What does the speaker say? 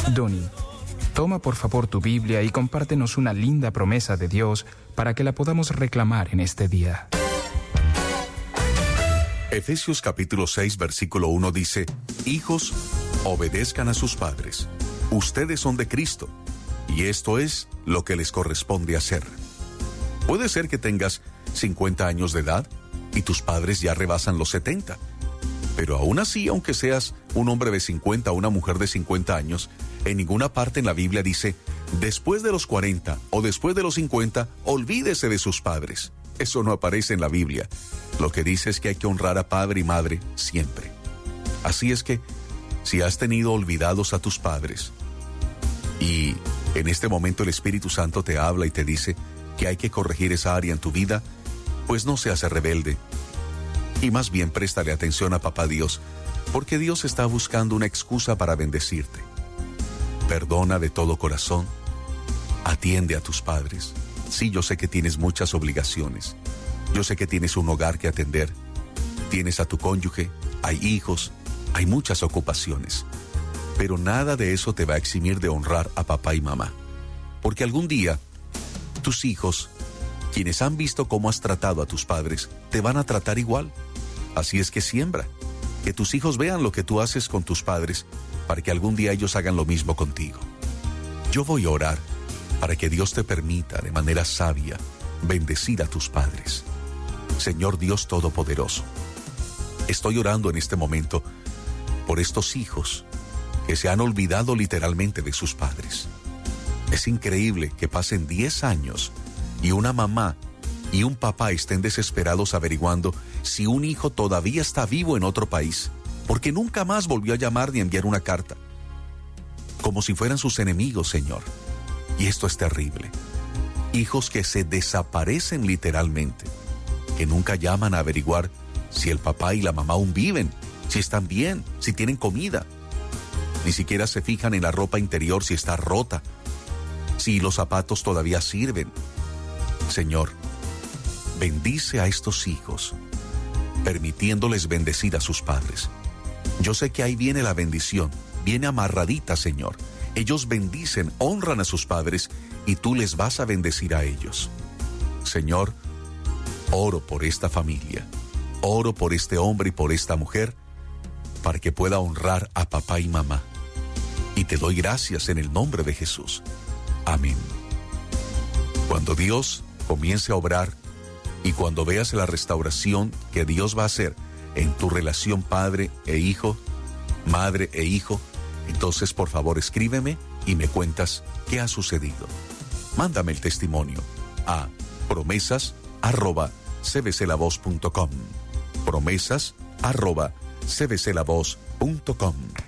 Donnie, toma por favor tu Biblia y compártenos una linda promesa de Dios para que la podamos reclamar en este día. Efesios capítulo 6, versículo 1 dice: Hijos, obedezcan a sus padres. Ustedes son de Cristo, y esto es lo que les corresponde hacer. Puede ser que tengas 50 años de edad y tus padres ya rebasan los 70. Pero aún así, aunque seas un hombre de 50 o una mujer de 50 años, en ninguna parte en la Biblia dice: después de los 40 o después de los 50, olvídese de sus padres. Eso no aparece en la Biblia. Lo que dice es que hay que honrar a padre y madre siempre. Así es que, si has tenido olvidados a tus padres, y en este momento el Espíritu Santo te habla y te dice que hay que corregir esa área en tu vida, pues no seas rebelde. Y más bien préstale atención a Papá Dios, porque Dios está buscando una excusa para bendecirte. Perdona de todo corazón. Atiende a tus padres. Sí, yo sé que tienes muchas obligaciones. Yo sé que tienes un hogar que atender. Tienes a tu cónyuge, hay hijos, hay muchas ocupaciones. Pero nada de eso te va a eximir de honrar a papá y mamá. Porque algún día, tus hijos, quienes han visto cómo has tratado a tus padres, te van a tratar igual. Así es que siembra. Que tus hijos vean lo que tú haces con tus padres, para que algún día ellos hagan lo mismo contigo. Yo voy a orar para que Dios te permita, de manera sabia, bendecir a tus padres. Señor Dios Todopoderoso, estoy orando en este momento por estos hijos que se han olvidado literalmente de sus padres. Es increíble que pasen 10 años y una mamá y un papá estén desesperados averiguando si un hijo todavía está vivo en otro país, porque nunca más volvió a llamar ni a enviar una carta. Como si fueran sus enemigos, Señor. Y esto es terrible. Hijos que se desaparecen literalmente, que nunca llaman a averiguar si el papá y la mamá aún viven, si están bien, si tienen comida. Ni siquiera se fijan en la ropa interior si está rota, si los zapatos todavía sirven. Señor, bendice a estos hijos, permitiéndoles bendecir a sus padres. Yo sé que ahí viene la bendición, viene amarradita, Señor. Ellos bendicen, honran a sus padres y tú les vas a bendecir a ellos. Señor, oro por esta familia, oro por este hombre y por esta mujer, para que pueda honrar a papá y mamá. Y te doy gracias en el nombre de Jesús. Amén. Cuando Dios comience a obrar y cuando veas la restauración que Dios va a hacer en tu relación padre e hijo, madre e hijo, entonces por favor escríbeme y me cuentas qué ha sucedido. Mándame el testimonio a promesas@cbclavoz.com. promesas@cbclavoz.com.